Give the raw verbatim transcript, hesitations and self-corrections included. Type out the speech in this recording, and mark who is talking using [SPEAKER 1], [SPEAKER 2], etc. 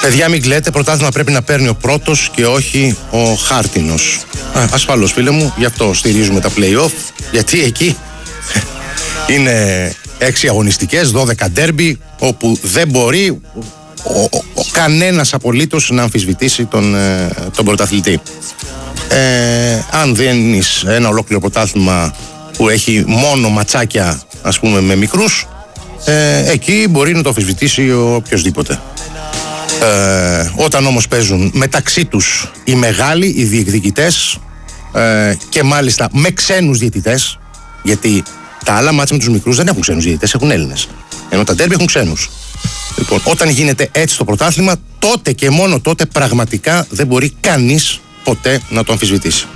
[SPEAKER 1] Παιδιά, μην κλαίτε, πρωτάθλημα πρέπει να παίρνει ο πρώτος και όχι ο χάρτινος. Ασφαλώς, φίλε μου, γι' αυτό στηρίζουμε τα play-off, γιατί εκεί είναι έξι αγωνιστικές, δώδεκα ντέρμπι, όπου δεν μπορεί ο, ο, ο, κανένας απολύτως να αμφισβητήσει τον, ε, τον πρωταθλητή. Ε, αν δίνεις ένα ολόκληρο πρωτάθλημα που έχει μόνο ματσάκια, ας πούμε, με μικρούς, ε, εκεί μπορεί να το αμφισβητήσει ο οποιοσδήποτε. Ε, όταν όμως παίζουν μεταξύ τους οι μεγάλοι, οι διεκδικητές, ε, και μάλιστα με ξένους διαιτητές, γιατί τα άλλα μάτια με τους μικρούς δεν έχουν ξένους διαιτητές, έχουν Έλληνες, ενώ τα ντέρμπι έχουν ξένους. Λοιπόν, όταν γίνεται έτσι το πρωτάθλημα, τότε και μόνο τότε πραγματικά δεν μπορεί κανείς ποτέ να το αμφισβητήσει.